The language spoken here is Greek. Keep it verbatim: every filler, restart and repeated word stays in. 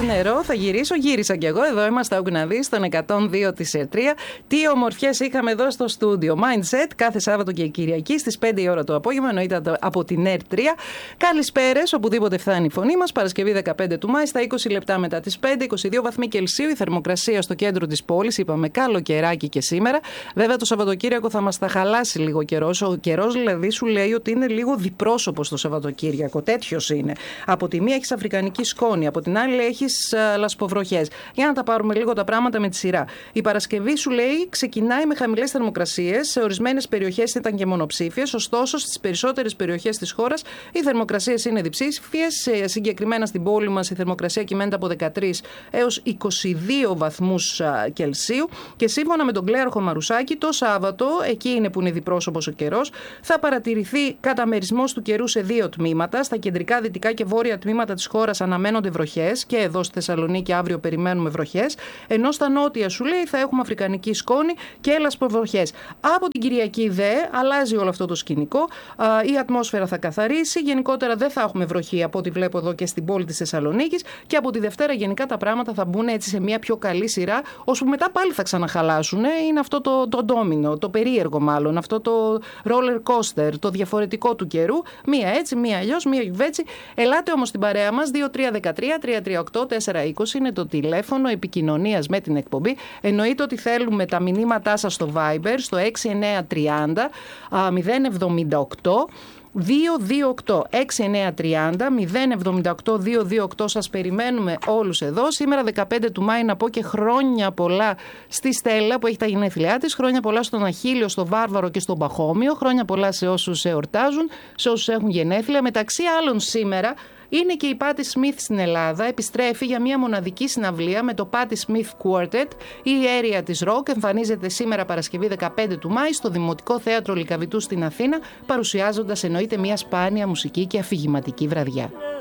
νερό, θα γυρίσω. Γύρισα κι εγώ. Εδώ είμαστε όπου να δεις, στον εκατόν δύο της τρία. Τι ομορφιές είχαμε εδώ στο στούντιο. Mindset κάθε Σάββατο και Κυριακή στις πέντε η ώρα το απόγευμα, εννοείται από την ΕΡ τρία. Καλησπέρες, οπουδήποτε φτάνει η φωνή μας. Παρασκευή δεκαπέντε του Μάη, στα είκοσι λεπτά μετά τις πέντε, είκοσι δύο βαθμοί Κελσίου. Η θερμοκρασία στο κέντρο της πόλης, είπαμε καλοκαιράκι και σήμερα. Βέβαια το Σαββατοκύριακο θα μας τα χαλάσει λίγο καιρός. Ο καιρός δηλαδή σου λέει ότι είναι λίγο διπρόσωπος το Σαββατοκύριακο. Τέτοιος είναι. Από τη μία έχεις αφρικανική σκόνη, από την άλλη έχεις λασποβροχές. Για να τα πάρουμε λίγο τα πράγματα με τη σειρά. Η Παρασκευή σου λέει ξεκινάει με χαμηλές θερμοκρασίες. Σε ορισμένες περιοχές ήταν και μονοψήφιες. Ωστόσο, στις περισσότερες περιοχές της χώρας οι θερμοκρασίες είναι διψήφιες. Συγκεκριμένα στην πόλη μας η θερμοκρασία κυμαίνεται από δεκατρείς έως είκοσι δύο βαθμούς Κελσίου. Και σύμφωνα με τον Κλέαρχο Μαρουσάκη, το Σάββατο, εκεί είναι που είναι διπρόσωπος ο καιρός, θα παρατηρηθεί καταμερισμός του καιρού σε δύο τμήματα. Στα κεντρικά, δυτικά και βόρεια τμήματα της χώρας αναμένονται βροχές, και εδώ στη Θεσσαλονίκη αύριο περιμένουμε βροχές. Ενώ στα νότια σου λέει θα έχουμε αφρικανική σκόνη και λασποβροχές. Από την Κυριακή δε αλλάζει όλο αυτό το σκηνικό. Η ατμόσφαιρα θα καθαρίσει. Γενικότερα δεν θα έχουμε βροχή από ό,τι βλέπω εδώ και στην πόλη της Θεσσαλονίκης. Και από τη Δευτέρα γενικά τα πράγματα θα μπουν έτσι σε μια πιο καλή σειρά, ώσπου μετά πάλι θα ξαναχαλάσουν. Είναι αυτό το, το ντόμινο, το περίεργο μάλλον, αυτό το roller coaster, το διαφορετικό του καιρού. Μία έτσι, μία αλλιώς, μία γιουβέτσι. Ελάτε όμως στην παρέα μας. δύο τρία ένα τρία τρία τρία οκτώ τέσσερα είκοσι είναι το τηλέφωνο επικοινωνίας με την εκπομπή. Εννοείται ότι θέλουμε τα μηνύματά σας στο Viber στο έξι εννιά τρία μηδέν μηδέν εβδομήντα οκτώ δύο δύο οκτώ. έξι εννιά τρία μηδέν εβδομήντα οκτώ δύο δύο οκτώ. Σας περιμένουμε όλους εδώ. Σήμερα δεκαπέντε του Μάη, να πω και χρόνια πολλά στη Στέλλα που έχει τα γενέθλιά της. Χρόνια πολλά στον Αχίλιο, στον Βάρβαρο και στον Παχώμιο. Χρόνια πολλά σε όσους εορτάζουν, σε όσους έχουν γενέθλια. Μεταξύ άλλων σήμερα είναι και η Πάτη Σμιθ στην Ελλάδα. Επιστρέφει για μια μοναδική συναυλία με το Πάτη Σμιθ Quartet. Η αίρια της ροκ εμφανίζεται σήμερα Παρασκευή δεκαπέντε του Μάη στο Δημοτικό Θέατρο Λυκαβητού στην Αθήνα, παρουσιάζοντας εννοείται μια σπάνια μουσική και αφηγηματική βραδιά.